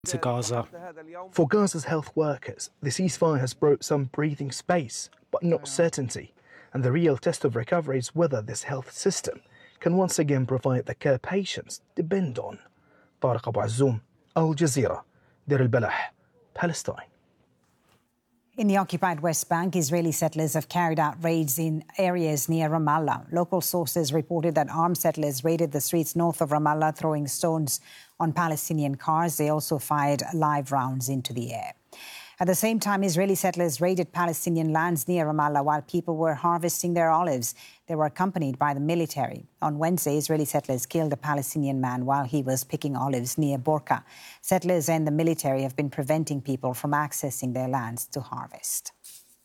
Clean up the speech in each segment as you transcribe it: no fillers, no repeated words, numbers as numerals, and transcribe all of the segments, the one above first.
to Gaza. For Gaza's health workers, the ceasefire has brought some breathing space, but not certainty. And the real test of recovery is whether this health system can once again provide the care patients depend on. Tariq Abu Azzoum, Al Jazeera, Deir al-Balah, Palestine. In the occupied West Bank, Israeli settlers have carried out raids in areas near Ramallah. Local sources reported that armed settlers raided the streets north of Ramallah, throwing stones on Palestinian cars. They also fired live rounds into the air. At the same time, Israeli settlers raided Palestinian lands near Ramallah while people were harvesting their olives. They were accompanied by the military. On Wednesday, Israeli settlers killed a Palestinian man while he was picking olives near Borka. Settlers and the military have been preventing people from accessing their lands to harvest.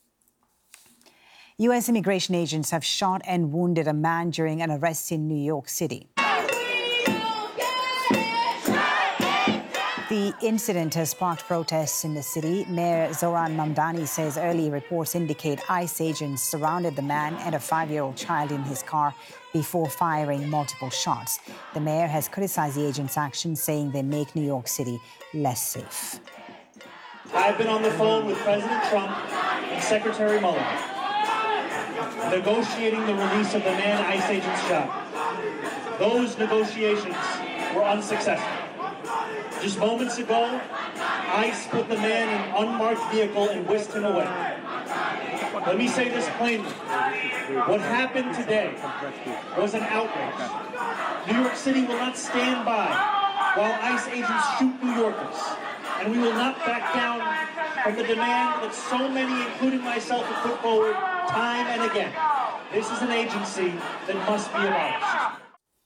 U.S. immigration agents have shot and wounded a man during an arrest in New York City. The incident has sparked protests in the city. Mayor Zoran Mamdani says early reports indicate ICE agents surrounded the man and a 5-year-old child in his car before firing multiple shots. The mayor has criticized the agents' actions, saying they make New York City less safe. I've been on the phone with President Trump and Secretary Mueller, negotiating the release of the man ICE agents shot. Those negotiations were unsuccessful. Just moments ago, ICE put the man in an unmarked vehicle and whisked him away. Let me say this plainly. What happened today was an outrage. New York City will not stand by while ICE agents shoot New Yorkers. And we will not back down from the demand that so many, including myself, have put forward time and again. This is an agency that must be abolished.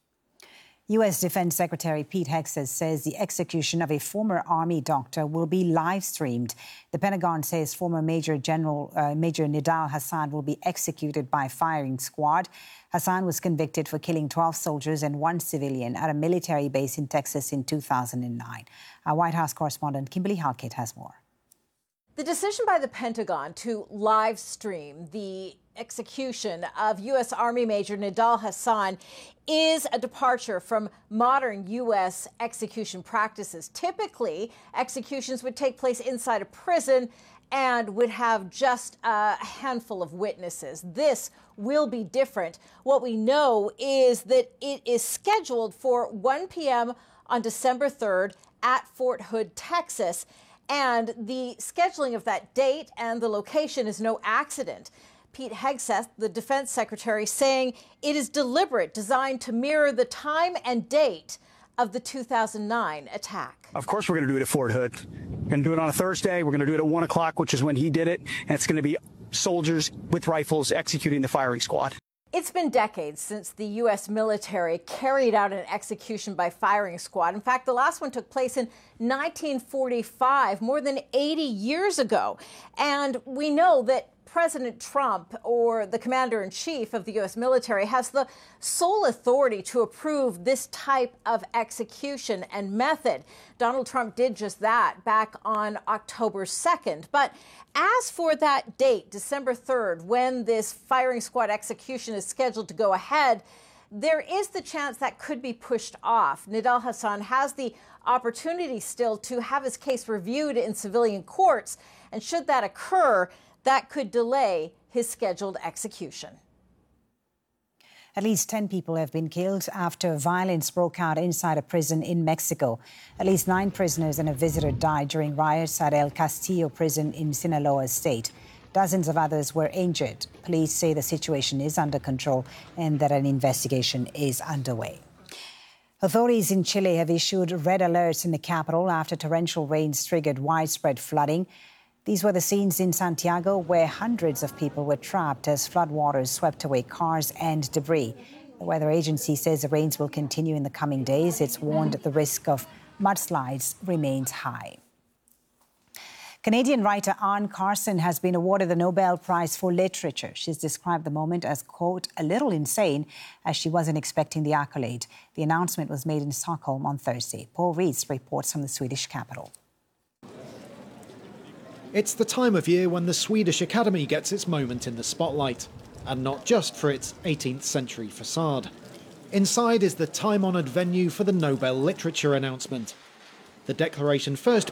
U.S. Defense Secretary Pete Hegseth says the execution of a former Army doctor will be live-streamed. The Pentagon says former Major Nidal Hasan will be executed by firing squad. Hasan was convicted for killing 12 soldiers and 1 civilian at a military base in Texas in 2009. Our White House correspondent Kimberly Halkett has more. The decision by the Pentagon to live stream the execution of U.S. Army Major Nidal Hasan is a departure from modern U.S. execution practices. Typically, executions would take place inside a prison and would have just a handful of witnesses. This will be different. What we know is that it is scheduled for 1 p.m. on December 3rd at Fort Hood, Texas. And the scheduling of that date and the location is no accident. Pete Hegseth, the defense secretary, saying it is deliberate, designed to mirror the time and date of the 2009 attack. Of course, we're going to do it at Fort Hood. We're going to do it on a Thursday. We're going to do it at 1 o'clock, which is when he did it. And it's going to be soldiers with rifles executing the firing squad. It's been decades since the U.S. military carried out an execution by firing squad. In fact, the last one took place in 1945, more than 80 years ago. And we know that President Trump, or the commander-in-chief of the U.S. military, has the sole authority to approve this type of execution and method. Donald Trump did just that back on October 2nd. But as for that date, December 3rd, when this firing squad execution is scheduled to go ahead, there is the chance that could be pushed off. Nidal Hasan has the opportunity still to have his case reviewed in civilian courts. And should that occur, that could delay his scheduled execution. At least 10 people have been killed after violence broke out inside a prison in Mexico. At least 9 prisoners and a visitor died during riots at El Castillo prison in Sinaloa state. Dozens of others were injured. Police say the situation is under control and that an investigation is underway. Authorities in Chile have issued red alerts in the capital after torrential rains triggered widespread flooding. These were the scenes in Santiago where hundreds of people were trapped as floodwaters swept away cars and debris. The weather agency says the rains will continue in the coming days. It's warned the risk of mudslides remains high. Canadian writer Anne Carson has been awarded the Nobel Prize for Literature. She's described the moment as, quote, a little insane, as she wasn't expecting the accolade. The announcement was made in Stockholm on Thursday. Paul Rees reports from the Swedish capital. It's the time of year when the Swedish Academy gets its moment in the spotlight, and not just for its 18th century facade. Inside is the time-honoured venue for the Nobel Literature announcement. The declaration first